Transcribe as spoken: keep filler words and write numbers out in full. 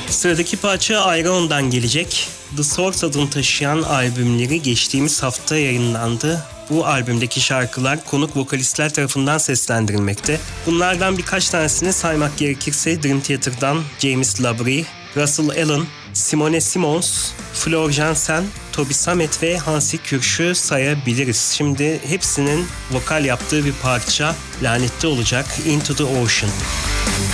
Sıradaki parça Iron'dan gelecek. The Source adını taşıyan albümleri geçtiğimiz hafta yayınlandı. Bu albümdeki şarkılar konuk vokalistler tarafından seslendirilmekte. Bunlardan birkaç tanesini saymak gerekirse Dream Theater'dan James Labrie, Russell Allen, Simone Simons, Flor Jansen, Toby Samet ve Hansi Kürş'ü sayabiliriz. Şimdi hepsinin vokal yaptığı bir parça lanetli olacak, Into the Ocean.